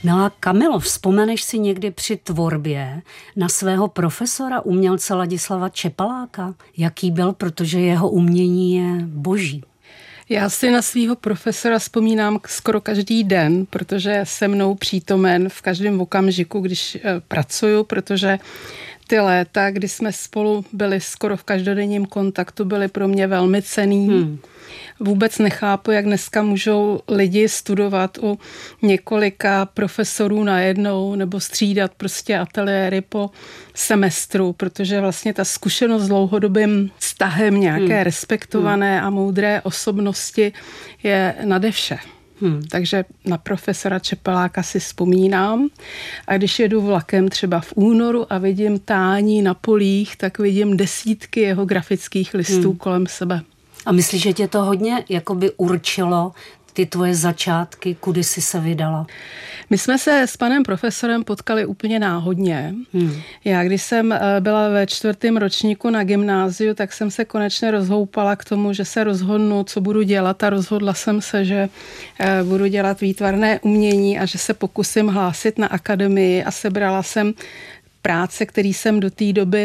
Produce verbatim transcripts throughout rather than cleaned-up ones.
Milá Kamilo, vzpomeneš si někdy při tvorbě na svého profesora, umělce Ladislava Čepaláka? Jaký byl, protože jeho umění je boží. Já si na svého profesora vzpomínám skoro každý den, protože je se mnou přítomen v každém okamžiku, když pracuju, protože ty léta, kdy jsme spolu byli skoro v každodenním kontaktu, byly pro mě velmi cenný. Hmm. Vůbec nechápu, jak dneska můžou lidi studovat u několika profesorů najednou nebo střídat prostě ateliéry po semestru, protože vlastně ta zkušenost s dlouhodobým vztahem nějaké hmm. respektované hmm. a moudré osobnosti je nade vše. Hmm. Takže na profesora Čepaláka si vzpomínám a když jedu vlakem třeba v únoru a vidím tání na polích, tak vidím desítky jeho grafických listů hmm. kolem sebe. A myslíš, že tě to hodně jakoby určilo ty tvoje začátky, kudy jsi se vydala? My jsme se s panem profesorem potkali úplně náhodně. Hmm. Já, když jsem byla ve čtvrtém ročníku na gymnáziu, tak jsem se konečně rozhoupala k tomu, že se rozhodnu, co budu dělat, a rozhodla jsem se, že budu dělat výtvarné umění a že se pokusím hlásit na akademii, a sebrala jsem práce, který jsem do té doby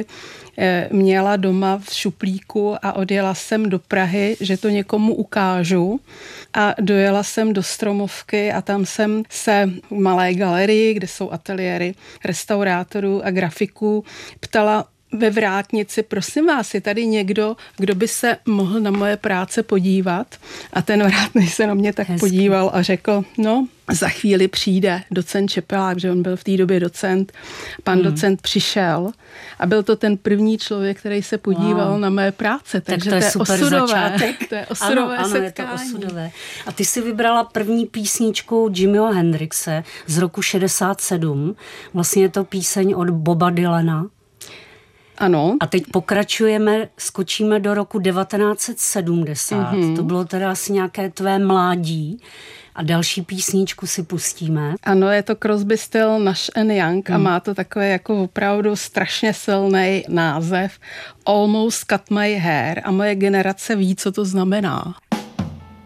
měla doma v šuplíku, a odjela jsem do Prahy, že to někomu ukážu, a dojela jsem do Stromovky a tam jsem se v malé galerii, kde jsou ateliéry restaurátorů a grafiků, ptala ve vrátnici, prosím vás, je tady někdo, kdo by se mohl na moje práce podívat? A ten vrátný se na mě tak Hezky. podíval a řekl, no, za chvíli přijde docent Čepelák, že on byl v té době docent. Pan hmm. docent přišel a byl to ten první člověk, který se podíval wow. na mé práce. Takže tak to je, to je super osudové. Začátek. To je osudové ano, ano, setkání. Je to osudové. A ty si vybrala první písničku Jimmyho Hendrixe z roku šedesát sedm. Vlastně je to píseň od Boba Dylana. Ano. A teď pokračujeme, skočíme do roku devatenáct set sedmdesát. Mm-hmm. To bylo teda asi nějaké tvé mládí. A další písničku si pustíme. Ano, je to Crosby, Still, Nash and Young, mm. a má to takové jako opravdu strašně silný název Almost Cut My Hair, a moje generace ví, co to znamená.